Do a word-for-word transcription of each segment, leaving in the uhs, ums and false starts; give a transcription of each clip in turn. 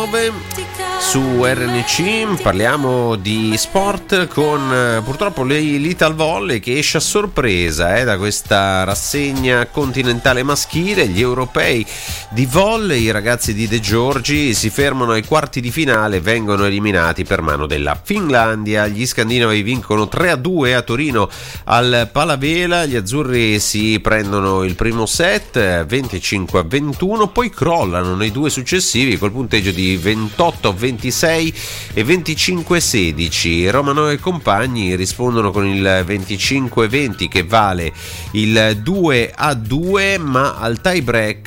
Su R N C parliamo di sport con purtroppo l'Ital Volley che esce a sorpresa eh, da questa rassegna continentale maschile. Gli europei di volley, i ragazzi di De Giorgi, si fermano ai quarti di finale, vengono eliminati per mano della Finlandia. Gli scandinavi vincono tre a due a Torino al Palavela. Gli azzurri si prendono il primo set venticinque a ventuno, poi crollano nei due successivi col punteggio di ventotto a ventisei e venticinque a sedici. Romano e compagni rispondono con il venticinque a venti che vale il due a due, ma al tie break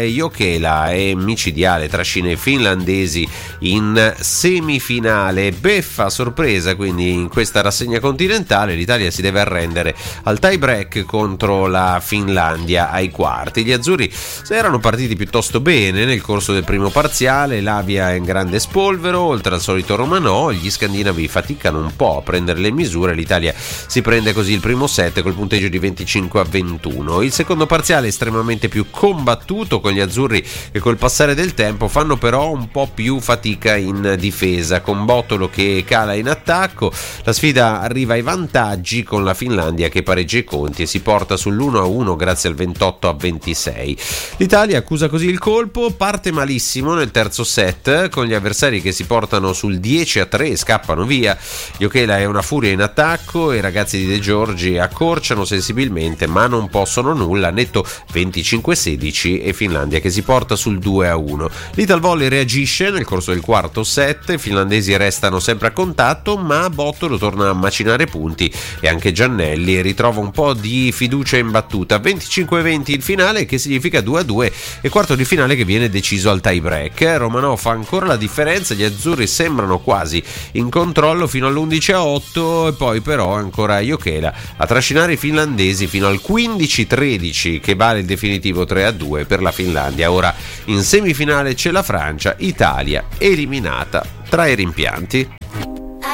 Jokela è micidiale, trascina i finlandesi in semifinale. Beffa sorpresa quindi in questa rassegna continentale, l'Italia si deve arrendere al tie break contro la Finlandia ai quarti. Gli azzurri erano partiti piuttosto bene nel corso del primo parziale, l'Avia è in grande spolvero, oltre al solito Romanò. Gli scandinavi faticano un po' a prendere le misure, l'Italia si prende così il primo set col punteggio di venticinque a ventuno. Il secondo parziale è estremamente più combattuto, con gli azzurri che col passare del tempo fanno però un po' più fatica in difesa, con Bottolo che cala in attacco. La sfida arriva ai vantaggi con la Finlandia che pareggia i conti e si porta sull'uno a uno grazie al ventotto a ventisei. L'Italia accusa così il colpo, parte malissimo nel terzo set con gli avversari che si portano sul dieci a tre e scappano via. Jokela è una furia in attacco e i ragazzi di De Giorgi accorciano sensibilmente ma non possono nulla, netto venticinque a sedici e Finlandia che si porta sul due a uno. L'Ital Volley reagisce nel corso del quarto set, i finlandesi restano sempre a contatto ma Bottolo torna a macinare punti e anche Giannelli ritrova un po' di fiducia in battuta. venticinque a venti il finale, che significa due a due e quarto di finale che viene deciso al tie break. Romanò fa ancora la differenza, gli azzurri sembrano quasi in controllo fino all'undici a otto e poi però ancora Jokela a trascinare i finlandesi fino al quindici a tredici che vale il definitivo tre a due per la Finlandia. Ora in semifinale c'è la Francia, Italia eliminata tra i rimpianti.